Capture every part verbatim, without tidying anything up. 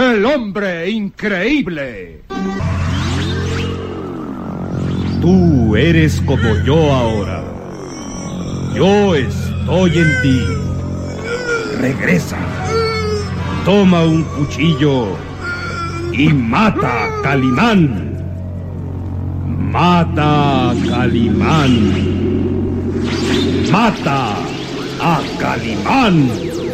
el hombre increíble. Tú eres como yo ahora. Yo estoy en ti. Regresa. Toma un cuchillo y mata a Calimán. Mata a Calimán. Mata a Calimán.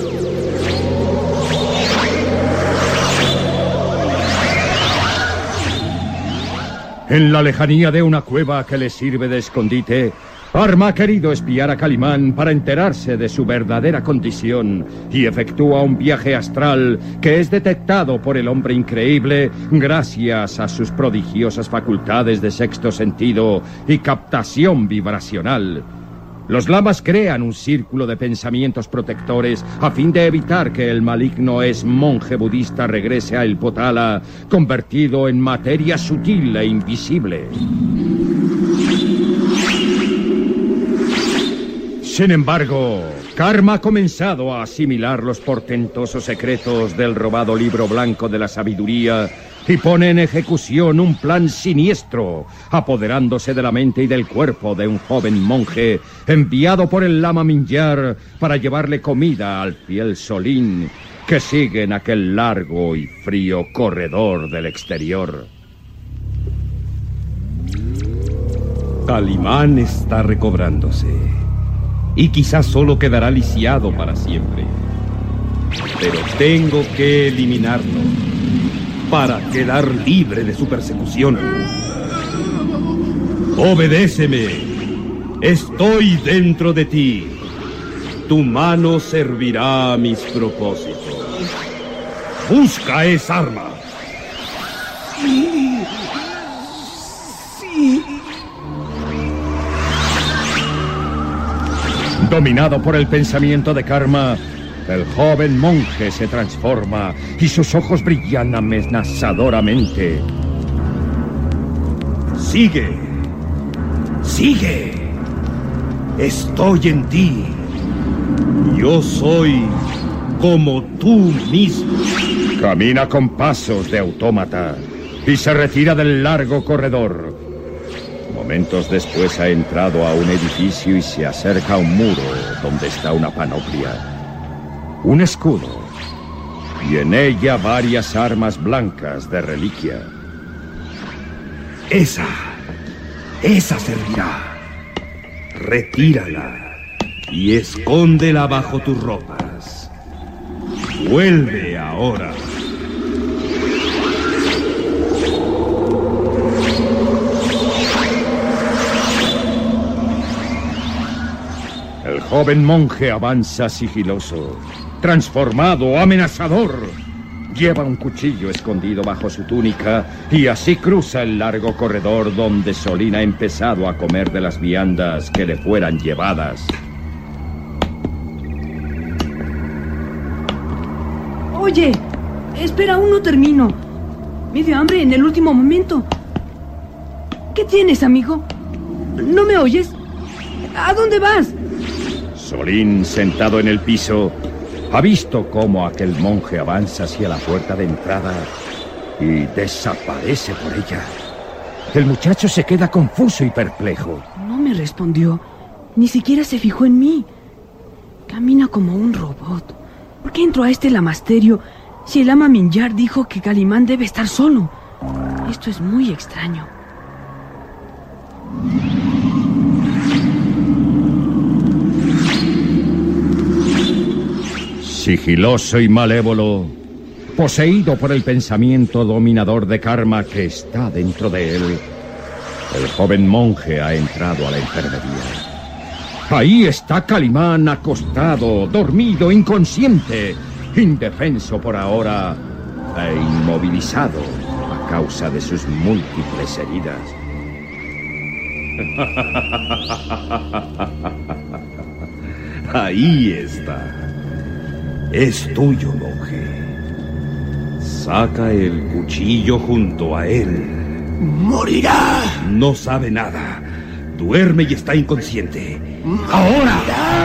En la lejanía de una cueva que le sirve de escondite, Karma ha querido espiar a Calimán para enterarse de su verdadera condición y efectúa un viaje astral que es detectado por el hombre increíble gracias a sus prodigiosas facultades de sexto sentido y captación vibracional. Los lamas crean un círculo de pensamientos protectores a fin de evitar que el maligno es monje budista regrese a El Potala convertido en materia sutil e invisible. Sin embargo, Karma ha comenzado a asimilar los portentosos secretos del robado libro blanco de la sabiduría y pone en ejecución un plan siniestro, apoderándose de la mente y del cuerpo de un joven monje enviado por el lama Mingyar para llevarle comida al fiel Solín, que sigue en aquel largo y frío corredor del exterior. Calimán está recobrándose, y quizás solo quedará lisiado para siempre. Pero tengo que eliminarlo para quedar libre de su persecución. Obedéceme. Estoy dentro de ti. Tu mano servirá a mis propósitos. Busca esa arma. Sí. Sí. Dominado por el pensamiento de Karma, el joven monje se transforma y sus ojos brillan amenazadoramente. Sigue. Sigue. Estoy en ti. Yo soy como tú mismo. Camina con pasos de autómata y se retira del largo corredor. Momentos después ha entrado a un edificio y se acerca a un muro donde está una panoplia. Un escudo, y en ella varias armas blancas de reliquia. Esa, esa servirá. Retírala y escóndela bajo tus ropas. Vuelve ahora. El joven monje avanza sigiloso, transformado, amenazador. Lleva un cuchillo escondido bajo su túnica y así cruza el largo corredor donde Solín ha empezado a comer de las viandas que le fueran llevadas. Oye, espera, aún no termino. Me dio hambre en el último momento. ¿Qué tienes, amigo? ¿No me oyes? ¿A dónde vas? Solín, sentado en el piso, ha visto cómo aquel monje avanza hacia la puerta de entrada y desaparece por ella. El muchacho se queda confuso y perplejo. No me respondió. Ni siquiera se fijó en mí. Camina como un robot. ¿Por qué entró a este lamasterio si el lama Mingyar dijo que Calimán debe estar solo? Esto es muy extraño. Sigiloso y malévolo, poseído por el pensamiento dominador de Karma que está dentro de él, el joven monje ha entrado a la enfermería. Ahí está Calimán acostado, dormido, inconsciente, indefenso por ahora e inmovilizado a causa de sus múltiples heridas. Ahí está. Es tuyo, monje. Saca el cuchillo junto a él. ¡Morirá! No sabe nada. Duerme y está inconsciente. ¡Ahora!